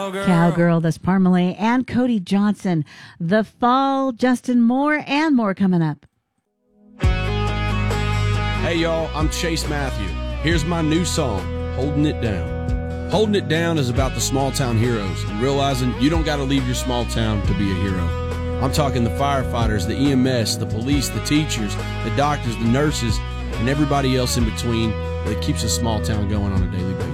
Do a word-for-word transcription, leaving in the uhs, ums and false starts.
Cowgirl. Cowgirl, that's Parmalee and Cody Johnson. The Fall, Justin Moore, and more coming up. Hey, y'all, I'm Chase Matthew. Here's my new song, Holding It Down. Holding It Down is about the small town heroes and realizing you don't got to leave your small town to be a hero. I'm talking the firefighters, the E M S, the police, the teachers, the doctors, the nurses, and everybody else in between that keeps a small town going on a daily basis.